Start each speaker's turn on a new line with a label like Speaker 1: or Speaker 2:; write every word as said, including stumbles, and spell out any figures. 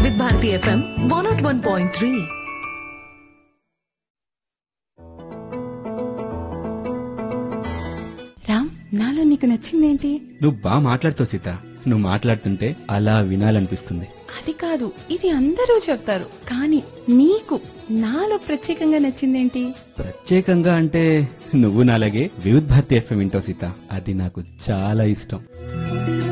Speaker 1: వివిధ Bharati FM one not one point three.
Speaker 2: Ram, నాలో నీకు నచ్చిందేంటి?
Speaker 3: నువ్వు బాగా మాట్లాడుతావు సీత. నువ్వు మాట్లాడుతుంటే అలా వినాలనిపిస్తుంది.
Speaker 2: అది కాదు, ఇది అందరూ చెప్తారు, కానీ నీకు నాలో ప్రత్యేకంగా నచ్చిందేంటి?
Speaker 3: ప్రత్యేకంగా అంటే నువ్వు నాలాగే వివిధ భారతి ఎఫ్ఎం వింటావు సీత. అది నాకు చాలా ఇష్టం.